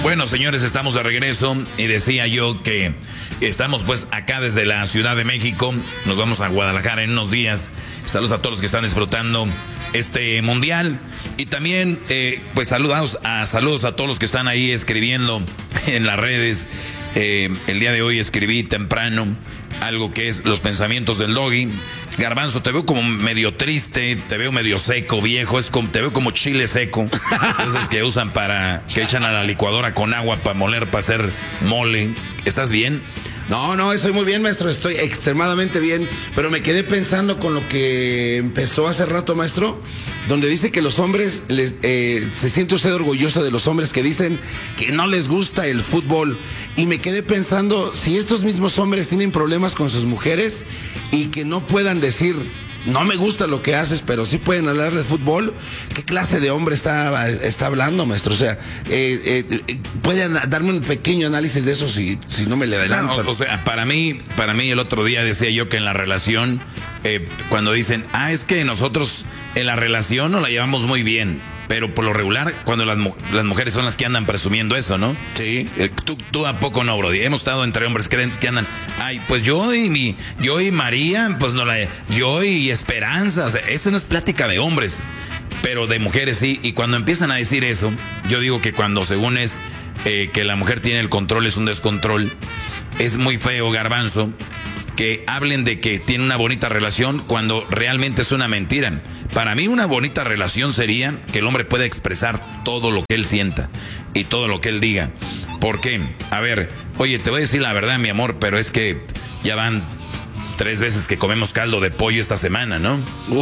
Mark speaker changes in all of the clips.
Speaker 1: Bueno, señores, estamos de regreso y decía yo que estamos pues acá desde la Ciudad de México. Nos vamos a Guadalajara en unos días. Saludos a todos los que están disfrutando este mundial. Y también pues saludos a todos los que están ahí escribiendo en las redes. El día de hoy escribí temprano algo que es los pensamientos del Doggy. Garbanzo, te veo como medio triste, te veo medio seco, viejo, te veo como chile seco. Esos que usan que echan a la licuadora con agua para moler, para hacer mole. ¿Estás bien?
Speaker 2: No, estoy muy bien, maestro, estoy extremadamente bien, pero me quedé pensando con lo que empezó hace rato, maestro, donde dice que los hombres, se siente usted orgulloso de los hombres que dicen que no les gusta el fútbol, y me quedé pensando, si estos mismos hombres tienen problemas con sus mujeres y que no puedan decir, no me gusta lo que haces, pero sí pueden hablar de fútbol, ¿qué clase de hombre está hablando, maestro? O sea, ¿pueden darme un pequeño análisis de eso si no me le adelanto?
Speaker 1: No, o sea, para mí el otro día decía yo que en la relación, cuando dicen, es que nosotros en la relación no la llevamos muy bien, pero por lo regular, cuando las mujeres son las que andan presumiendo eso, ¿no?
Speaker 2: Sí.
Speaker 1: Tú ¿a poco no, Brody? Hemos estado entre hombres creyentes que andan, pues yo y María, pues yo y Esperanza, o sea, esa no es plática de hombres, pero de mujeres sí, y cuando empiezan a decir eso, yo digo que cuando según es que la mujer tiene el control, es un descontrol, es muy feo, Garbanzo, que hablen de que tiene una bonita relación cuando realmente es una mentira. Para mí una bonita relación sería que el hombre pueda expresar todo lo que él sienta y todo lo que él diga. ¿Por qué? A ver, oye, te voy a decir la verdad, mi amor, pero es que ya van 3 veces que comemos caldo de pollo esta semana, ¿no?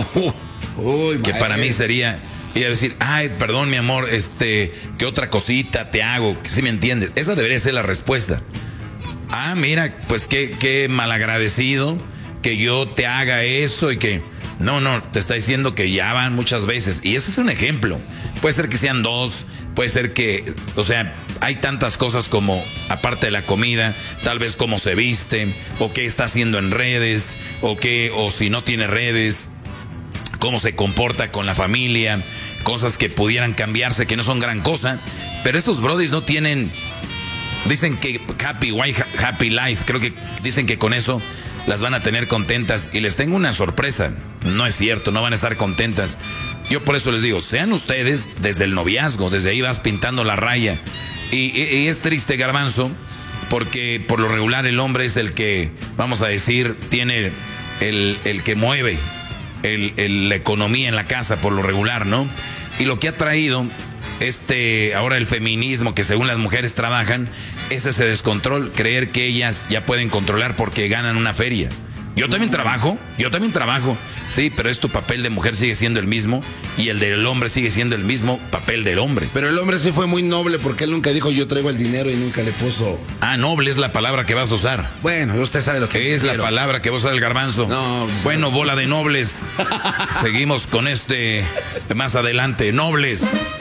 Speaker 1: Que para mí sería ir a decir, perdón, mi amor, ¿qué otra cosita te hago? ¿Sí me entiendes? Esa debería ser la respuesta. Mira, pues qué malagradecido que yo te haga eso y que... No, te está diciendo que ya van muchas veces. Y ese es un ejemplo. Puede ser que sean 2, puede ser que... O sea, hay tantas cosas como, aparte de la comida, tal vez cómo se viste, o qué está haciendo en redes, o si no tiene redes, cómo se comporta con la familia, cosas que pudieran cambiarse, que no son gran cosa. Pero estos brodis no tienen... Dicen que happy wife, happy life. Creo que dicen que con eso las van a tener contentas. Y les tengo una sorpresa. No es cierto, no van a estar contentas. Yo por eso les digo, sean ustedes desde el noviazgo. Desde ahí vas pintando la raya. Y es triste, Garbanzo, porque por lo regular el hombre es el que, vamos a decir, tiene el que mueve la economía en la casa, por lo regular, ¿no? Y lo que ha traído... ahora el feminismo, que según las mujeres trabajan, es ese descontrol, creer que ellas ya pueden controlar porque ganan una feria. Yo también trabajo, sí, pero tu papel de mujer sigue siendo el mismo y el del hombre sigue siendo el mismo papel del hombre.
Speaker 2: Pero el hombre sí fue muy noble porque él nunca dijo yo traigo el dinero y nunca le puso...
Speaker 1: Noble es la palabra que vas a usar.
Speaker 2: Bueno, usted sabe lo que
Speaker 1: es la palabra que va a usar el Garbanzo.
Speaker 2: No,
Speaker 1: bueno, bola de nobles. Seguimos con más adelante, nobles.